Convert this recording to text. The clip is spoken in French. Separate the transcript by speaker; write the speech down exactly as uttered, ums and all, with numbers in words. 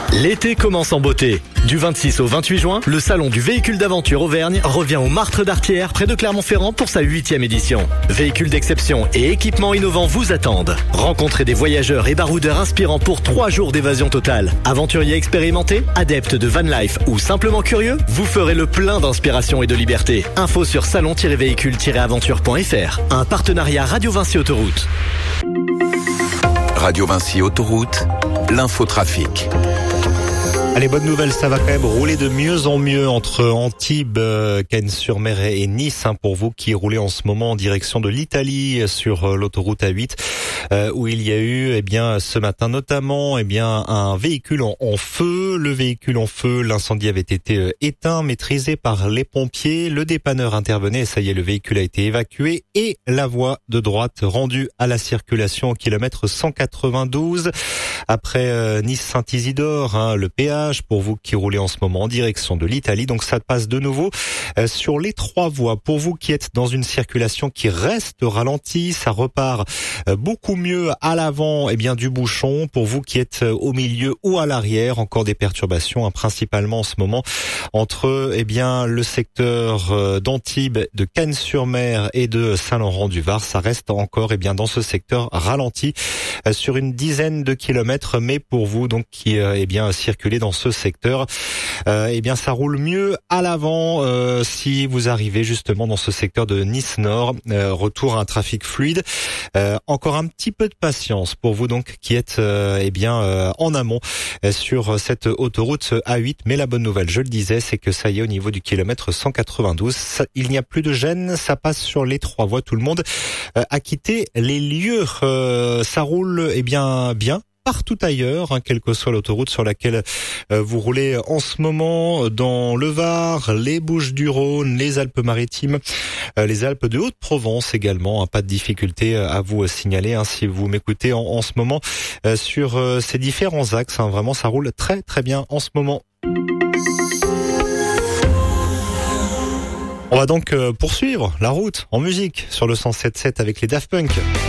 Speaker 1: L'été commence en beauté. Du vingt-six au vingt-huit juin, le salon du véhicule d'aventure Auvergne revient au Martre d'Artière, près de Clermont-Ferrand, pour sa huitième édition. Véhicules d'exception et équipements innovants vous attendent. Rencontrez des voyageurs et baroudeurs inspirants pour trois jours d'évasion totale. Aventuriers expérimentés, adeptes de van life ou simplement curieux, vous ferez le plein d'inspiration et de liberté. Info sur salon tiret véhicule tiret aventure point f r. Un partenariat Radio Vinci Autoroute.
Speaker 2: Radio Vinci Autoroute, l'infotrafic.
Speaker 3: Allez, bonne nouvelle, ça va quand même rouler de mieux en mieux entre Antibes, euh, Cannes-sur-Mer et Nice, hein, pour vous qui roulez en ce moment en direction de l'Italie sur euh, l'autoroute A huit, euh, où il y a eu, eh bien, ce matin notamment, eh bien, un véhicule en, en feu. Le véhicule en feu, l'incendie avait été euh, éteint, maîtrisé par les pompiers. Le dépanneur intervenait, et ça y est, le véhicule a été évacué et la voie de droite rendue à la circulation au kilomètre cent quatre-vingt-douze. Après euh, Nice-Saint-Isidore, hein, le péage pour vous qui roulez en ce moment en direction de l'Italie. Donc ça passe de nouveau euh, sur les trois voies. Pour vous qui êtes dans une circulation qui reste ralentie, ça repart euh, beaucoup mieux à l'avant, et eh bien du bouchon. Pour vous qui êtes euh, au milieu ou à l'arrière, encore des perturbations, hein, principalement en ce moment entre eh bien le secteur euh, d'Antibes, de Cannes-sur-Mer et de Saint-Laurent-du-Var. Ça reste encore eh bien dans ce secteur ralenti euh, sur une dizaine de kilomètres. Mais pour vous donc qui euh, eh bien circulez dans ce secteur, euh, eh bien ça roule mieux à l'avant euh, si vous arrivez justement dans ce secteur de Nice Nord. Euh, retour à un trafic fluide. Euh, encore un petit peu de patience pour vous donc qui êtes euh, eh bien euh, en amont euh, sur cette autoroute A huit. Mais la bonne nouvelle, je le disais, c'est que ça y est, au niveau du kilomètre cent quatre-vingt-douze, ça, il n'y a plus de gêne. Ça passe sur les trois voies. Tout le monde euh, a quitté les lieux. Euh, ça roule eh bien bien. Partout ailleurs, hein, quelle que soit l'autoroute sur laquelle euh, vous roulez en ce moment, dans le Var, les Bouches-du-Rhône, les Alpes-Maritimes, euh, les Alpes de Haute-Provence également, hein, pas de difficulté à vous signaler hein, si vous m'écoutez en, en ce moment euh, sur euh, ces différents axes. Hein, vraiment, ça roule très très bien en ce moment. On va donc euh, poursuivre la route en musique sur le cent sept virgule sept avec les Daft Punk.